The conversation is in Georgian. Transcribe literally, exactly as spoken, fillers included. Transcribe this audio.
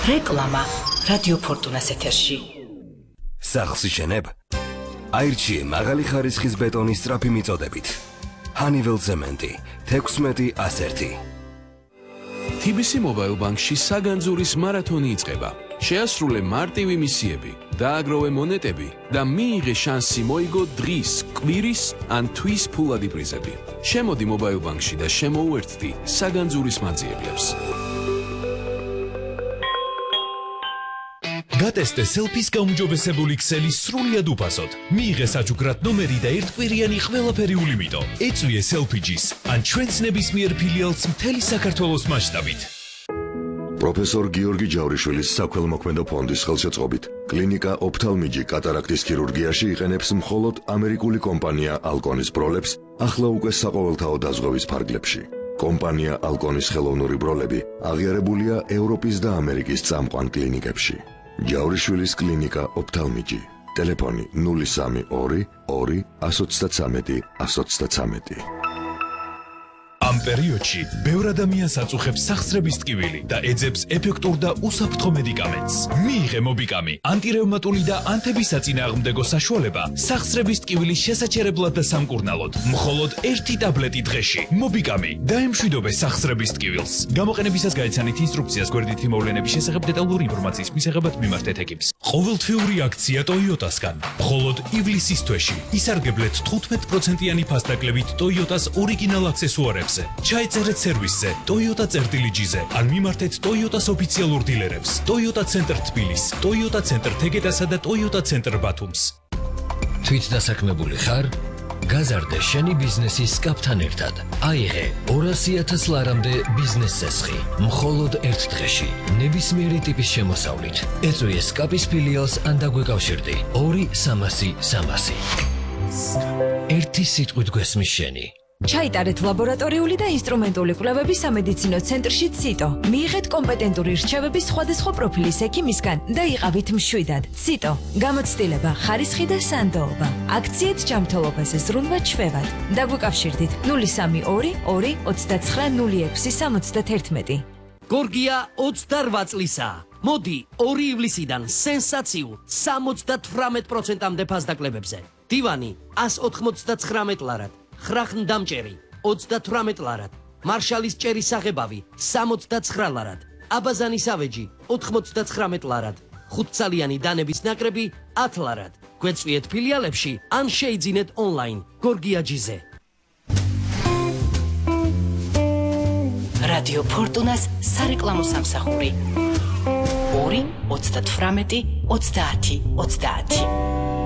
რეკლამა რადიო ფორტუნას ეთერში. სახლს იშენებ? აირჩიე მაღალი ხარისხის ბეტონის სწრაფი მიწოდებით. Honeywell ცემენტი თექვსმეტი ასი. თი ბი სი Mobile Bank-ში საგანძურის მარათონი იწყება. შეასრულე მარტივი მისიები, დააგროვე მონეტები და მიიღე შანსი მოიგო დღის, კვირის ან თვის ფულადი პრიზები. შემოდი Mobile Bank-ში და შემოუერთდი საგანძურის მაძიებლებს. გატესტე სელფის გაუმჯობესებული ქსელი სრულად უფასოდ. მიიღე საჩუქრად ნომერი და ერთკვირიანი ყველაფერი ულიმიტო. ეწვიე სელფიჯის ან ჩვენს ნებისმიერ ფილიალს მთელი საქართველოს მასშტაბით. პროფესორ გიორგი ჯავრიშვილის საქველმოქმედო ფონდის ხელშეწყობით კლინიკა ოფთალმიჯი კატარაქტის ქირურგიაში იყენებს მხოლოდ ამერიკული კომპანია ალკონის ბროლებს ახლა უკვე საყოველთაო დაზღვევის ფარგლებში. კომპანია ალკონის ხელოვნური ბროლები აღიარებულია ევროპის და ამერიკის წამყვან კლინიკებში. ჯავრიშვილის კლინიკა ოფთალმიჯი. ტელეფონი ნული სამი ორი ორი ასი ოცდათვრამეტი ასი ოცდათვრამეტი. ამ პერიოდში ბევრ ადამიანს აწუხებს სახსრების ტკივილი და ეძებს ეფექტურ და უსაფრთხო მედიკამენტს. მიიღე მობიკამი, ანტირევმატული და ანთებისაწინააღმდეგო საშუალება სახსრების ტკივილის შესაჩერებლად და სამკურნალოდ. მხოლოდ ერთი ტაბლეტი დღეში. მობიკამი დაემშვიდობე სახსრების ტკივილს. გამოყენებისას გაიცანით ინსტრუქციას გვერდითი მოვლენების შესახებ დეტალური ინფორმაციის მისაღებად მიმართეთ ეკიპს. ყოველთვიური აქცია Toyota-სგან. მხოლოდ ივლისის თვეში ისარგებლეთ თხუთმეტ პროცენტიანი ფასდაკლებით Toyota-s ორიგინალ აქსესუარებს. ჩაიწერეთ სერვისზე Toyota წერტილიჯიზე ან მიმართეთ Toyota-s ოფიციალურ დილერებს Toyota ცენტრ თბილისს, Toyota ცენტრ თეგედასა და Toyota ცენტრ ბათუმს. თვით დასაქმებული ხარ? გაზარდე შენი ბიზნესის სკაფთან ერთად. აიღე ორასი ათას ლარამდე ბიზნეს წესხი. მხოლოდ ერთ დღეში, ნებისმიერი ტიპის შემოსავლით. ეწვიე სკაპის ფილიალს ან დაგვეკავშირდი ორი სამასი სამასი. ერთი სიტყვით გვესმის შენი. ჩაიტარეთ ლაბორატორიული და ინსტრუმენტული კვლევები სამედიცინო ცენტრში ციტო. მიიღეთ კომპეტენტური რჩევების სხვადასხვა პროფილის ექიმისგან და იყავით მშვიდად. ციტო. გამოცდილება, ხარისხი და სანდოობა. აქციით ჯანმრთელობაზე ზრუნვა ჩვევად. დაგვიკავშირდით ნული სამი ორი ორი ოცდაცხრა ნული ექვსი სამოცდათერთმეტი. გორგია ოცდარვა წლისაა. მოდი ორი ივლისიდან სენსაციულ სამოცდათვრამეტ პროცენტამდე ფასდაკლებებზე. დივანი ასი ოთხმოცდათხრამეტ ლარად. ხრახნდამჭერი ოცდათვრამეტ ლარად, მარშალის ჭერის საღებავი სამოცდაცხრა ლარად, აბაზანის ავეჯი ოთხმოცდაცხრამეტ ლარად, ხუთწალიანი დანების ნაკრები ათი ლარად. გვეწვიეთ ფილიალებში ან შეიძინეთ ონლაინ გორგიაჯიზე. რადიო ფორტუნას სარეკლამო სამსახური ორი ოცდათვრამეტი ოცდაათი ოცდაათი.